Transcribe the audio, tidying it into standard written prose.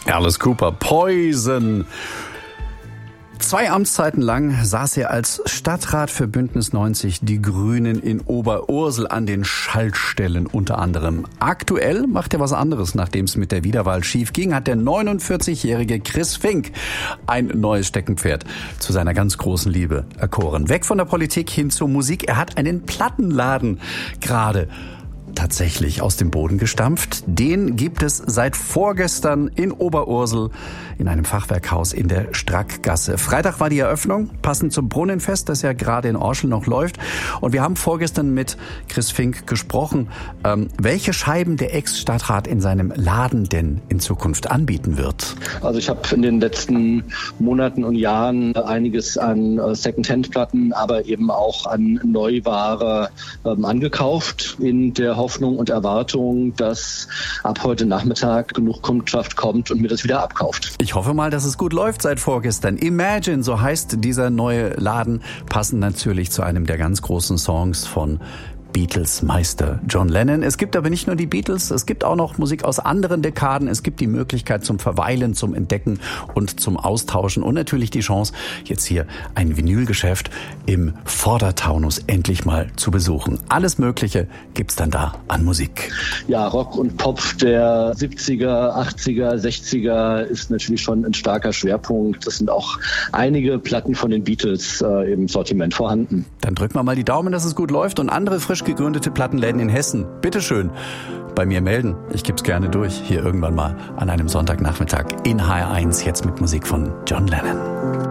Alice Cooper, Poison. 2 Amtszeiten lang saß er als Stadtrat für Bündnis 90 Die Grünen in Oberursel an den Schaltstellen unter anderem. Aktuell macht er was anderes, nachdem es mit der Wiederwahl schief ging, hat der 49-jährige Chris Fink ein neues Steckenpferd zu seiner ganz großen Liebe erkoren. Weg von der Politik hin zur Musik. Er hat einen Plattenladen gerade tatsächlich aus dem Boden gestampft. Den gibt es seit vorgestern in Oberursel in einem Fachwerkhaus in der Strackgasse. Freitag war die Eröffnung, passend zum Brunnenfest, das ja gerade in Orschel noch läuft. Und wir haben vorgestern mit Chris Fink gesprochen, welche Scheiben der Ex-Stadtrat in seinem Laden denn in Zukunft anbieten wird. Also ich habe in den letzten Monaten und Jahren einiges an Second-Hand-Platten, aber eben auch an Neuware angekauft in der Hoffnung und Erwartung, dass ab heute Nachmittag genug Kundschaft kommt und mir das wieder abkauft. Ich hoffe mal, dass es gut läuft seit vorgestern. Imagine, so heißt dieser neue Laden, passend natürlich zu einem der ganz großen Songs von Beatles-Meister John Lennon. Es gibt aber nicht nur die Beatles, es gibt auch noch Musik aus anderen Dekaden. Es gibt die Möglichkeit zum Verweilen, zum Entdecken und zum Austauschen und natürlich die Chance, jetzt hier ein Vinylgeschäft im Vordertaunus endlich mal zu besuchen. Alles Mögliche gibt's dann da an Musik. Ja, Rock und Pop der 70er, 80er, 60er ist natürlich schon ein starker Schwerpunkt. Es sind auch einige Platten von den Beatles im Sortiment vorhanden. Dann drücken wir mal die Daumen, dass es gut läuft und andere frisch gegründete Plattenläden in Hessen. Bitteschön, bei mir melden. Ich gebe es gerne durch, hier irgendwann mal an einem Sonntagnachmittag in HR1, jetzt mit Musik von John Lennon.